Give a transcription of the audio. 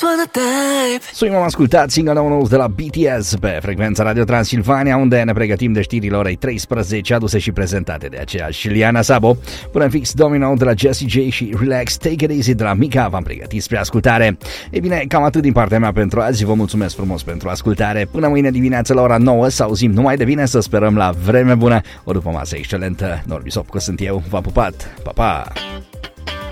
Am ascultat single nou de la BTS pe frecvența Radio Transilvania, unde ne pregătim de știrile orei 13, aduse și prezentate de aceeași Liana Sabo. Până fix Domino de la Jessie J și Relax, Take It Easy de la Mika v-am pregătit spre ascultare. Ei bine, cam atât din partea mea pentru azi. Vă mulțumesc frumos pentru ascultare. Până mâine dimineață la ora 9 să auzim numai de bine, să sperăm la vreme bună, o după masă excelentă. Norbi Sopco sunt eu, v-am pupat, pa, pa!